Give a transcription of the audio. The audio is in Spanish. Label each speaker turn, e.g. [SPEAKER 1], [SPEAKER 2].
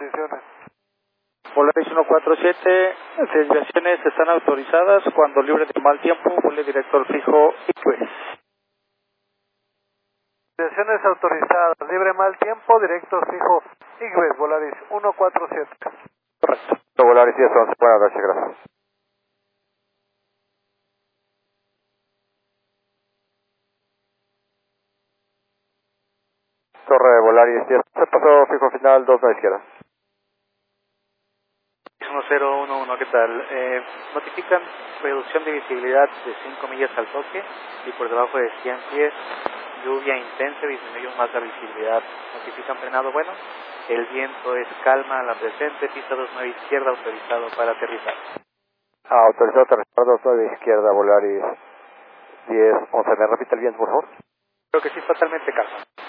[SPEAKER 1] condiciones.
[SPEAKER 2] Volaris 147, desviaciones están autorizadas. Cuando libre de mal tiempo, vuele directo al fijo IQS.
[SPEAKER 1] Desviaciones autorizadas, libre mal tiempo, directo fijo IQS, Volaris 147.
[SPEAKER 2] Correcto.
[SPEAKER 3] Volaris 1011, buenas noches, gracias. Torre Volaris 10, se pasó fijo final 2 a la izquierda.
[SPEAKER 2] 1011, ¿qué tal? Notifican reducción de visibilidad de 5 millas al toque y por debajo de 100 pies, lluvia intensa, disminuye más la visibilidad. Notifican frenado bueno, el viento es calma a la presente, pista 29 izquierda, autorizado para aterrizar.
[SPEAKER 3] Autorizado aterrizar 29 izquierda, Volaris 1011, ¿me repite el viento, por favor?
[SPEAKER 2] Creo que sí, totalmente calma.